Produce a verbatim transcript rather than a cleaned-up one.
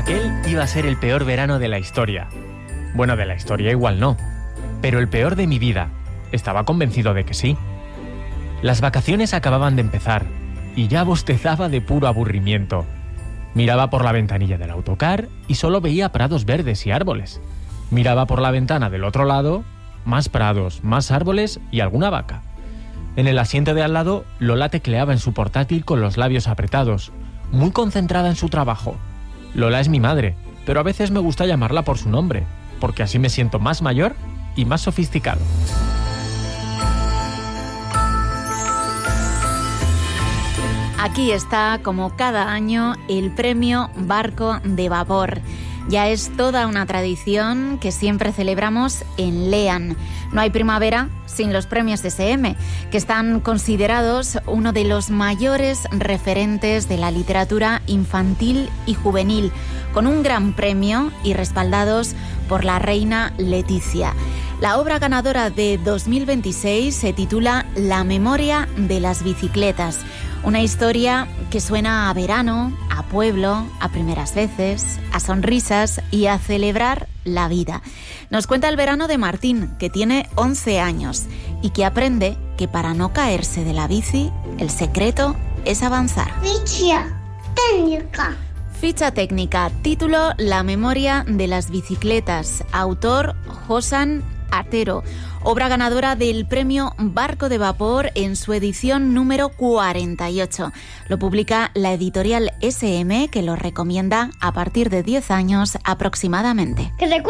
Aquel iba a ser el peor verano de la historia. Bueno, de la historia igual no, pero el peor de mi vida. Estaba convencido de que sí. Las vacaciones acababan de empezar y ya bostezaba de puro aburrimiento. Miraba por la ventanilla del autocar y solo veía prados verdes y árboles. Miraba por la ventana del otro lado, más prados, más árboles y alguna vaca. En el asiento de al lado, Lola tecleaba en su portátil con los labios apretados, muy concentrada en su trabajo. Lola es mi madre, pero a veces me gusta llamarla por su nombre, porque así me siento más mayor y más sofisticado. Aquí está, como cada año, el premio Barco de Vapor. Ya es toda una tradición que siempre celebramos en Lean. No hay primavera sin los premios S M, que están considerados uno de los mayores referentes de la literatura infantil y juvenil, con un gran premio y respaldados por la reina Leticia. La obra ganadora de dos mil veintiséis se titula La memoria de las bicicletas. Una historia que suena a verano, a pueblo, a primeras veces, a sonrisas y a celebrar la vida. Nos cuenta el verano de Martín, que tiene once años y que aprende que para no caerse de la bici, el secreto es avanzar. Ficha técnica. Ficha técnica, título La memoria de las bicicletas, autor Josan Atero, obra ganadora del premio Barco de Vapor en su edición número cuarenta y ocho. Lo publica la editorial S M, que lo recomienda a partir de diez años aproximadamente. Que